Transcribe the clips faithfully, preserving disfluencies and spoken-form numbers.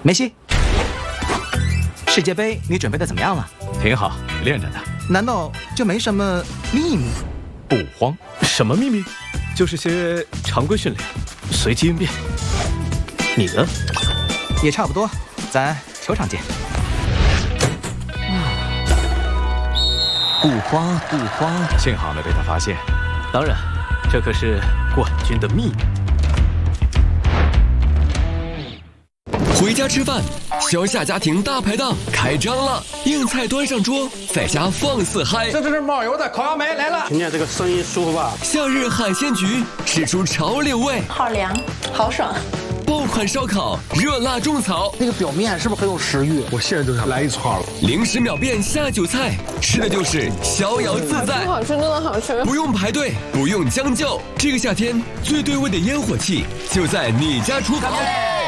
梅西，世界杯你准备的怎么样了？ 挺好，练着呢。 难道就没什么秘密？ 不慌，什么秘密？就是些常规训练，随机应变。你呢？ 也差不多，咱球场见。 不慌不慌， 幸好没被他发现。当然，这可是冠军的秘密。 回家吃饭，小夏家庭大排档开张了，硬菜端上桌，在家放肆嗨。 这是冒油的烤羊排来了，听见这个声音舒服吧？ 夏日海鲜局吃出潮流味， 好凉，好爽。 爆款烧烤，热辣种草， 那个表面是不是很有食欲？ 我现在就想来一串了。 零食秒变下酒菜，吃的就是逍遥自在。 好吃，真的好吃。 不用排队，不用将就，这个夏天最对味的烟火气就在你家厨房。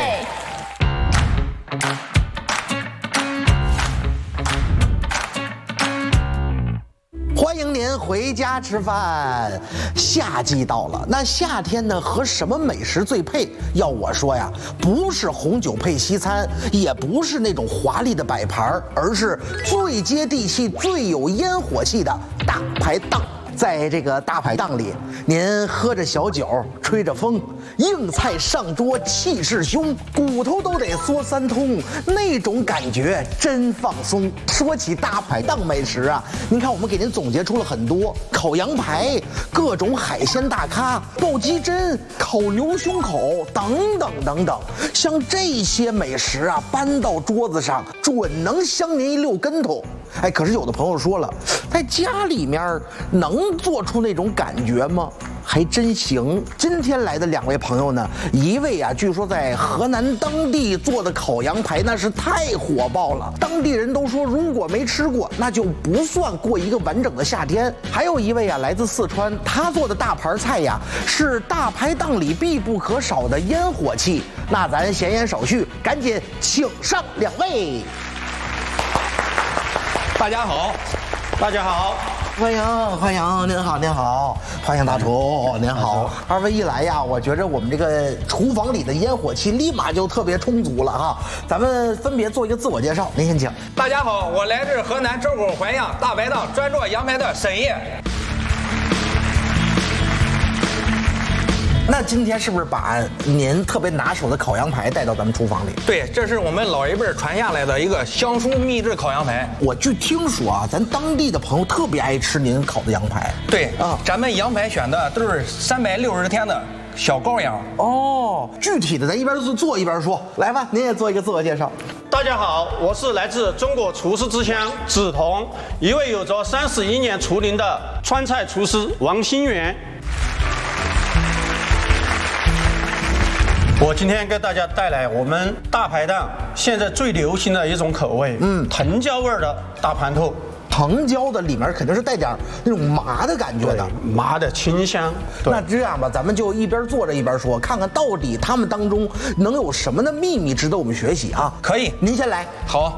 欢迎您回家吃饭。夏季到了，那夏天呢和什么美食最配？要我说呀，不是红酒配西餐，也不是那种华丽的摆盘，而是最接地气、最有烟火气的大排档。在这个大排档里，您喝着小酒，吹着风，硬菜上桌，气势凶，骨头都得嗦三通，那种感觉真放松。说起大排档美食啊，您看我们给您总结出了很多：烤羊排、各种海鲜大咖、爆鸡胗、烤牛胸口等等等等。像这些美食啊，搬到桌子上，准能香您一溜跟头。哎，可是有的朋友说了，在家里面能做出那种感觉吗？还真行。今天来的两位朋友呢，一位啊，据说在河南当地做的烤羊排那是太火爆了，当地人都说如果没吃过，那就不算过一个完整的夏天。还有一位啊，来自四川，他做的大盘菜呀，是大排档里必不可少的烟火气。那咱闲言少叙，赶紧请上两位。 大家好，大家好， 欢迎欢迎，您好您好，欢迎大厨您好。二位一来呀，我觉着我们这个厨房里的烟火气立马就特别充足了哈。咱们分别做一个自我介绍，您先请。 大家好，我来自河南周口淮阳大排档专做羊排的沈烨。 那今天是不是把您特别拿手的烤羊排带到咱们厨房里？ 对，这是我们老一辈传下来的一个香酥秘制烤羊排。 我据听说啊，咱当地的朋友特别爱吃您烤的羊排。 对啊，咱们羊排选的都是三百六十天的小羔羊。 哦，具体的咱一边做做一边说。来吧，您也做一个自我介绍。 大家好，我是来自中国厨师之乡梓潼，一位有着三十一年厨龄的川菜厨师王新元。我今天给大家带来我们大排档现在最流行的一种口味，嗯，藤椒味的大盘头。 藤椒的里面肯定是带点那种麻的感觉的， 麻的清香。 那这样吧，咱们就一边做着一边说，看看到底他们当中能有什么的秘密值得我们学习啊？ 可以， 您先来。 好。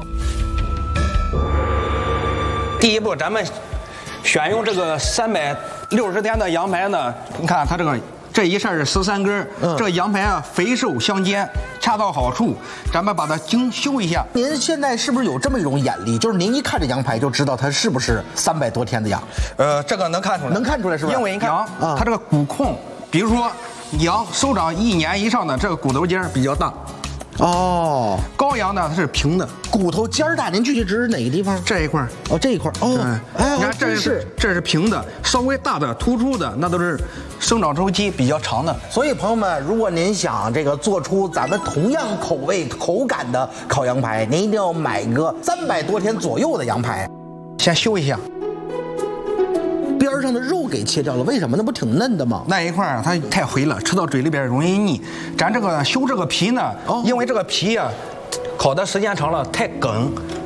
第一步，咱们选用这个三百六十天的羊排呢，你看它这个。这一扇是十三根，嗯、这个羊排啊肥瘦相间，恰到好处。咱们把它精修一下。 您现在是不是有这么一种眼力，就是您一看这羊排就知道它是不是三百多天的羊？ 呃，这个能看出来， 能看出来是吧？ 因为你看羊，啊、它这个骨控，比如说羊收长一年以上的这个骨头尖比较大。 哦， 羔羊呢它是平的， 骨头尖儿大。您具体指哪个地方？ 这一块哦，这一块哦。 哎，你看这是这是平的，稍微大的突出的那都是生长周期比较长的。 所以朋友们，如果您想这个做出咱们同样口味口感的烤羊排，您一定要买个三百多天左右的羊排。 先修一下。 边上的肉给切掉了，为什么？那不挺嫩的吗？ 那一块啊，它太肥了，吃到嘴里边容易腻。咱这个修这个皮呢，哦、因为这个皮呀、啊，烤的时间长了太梗。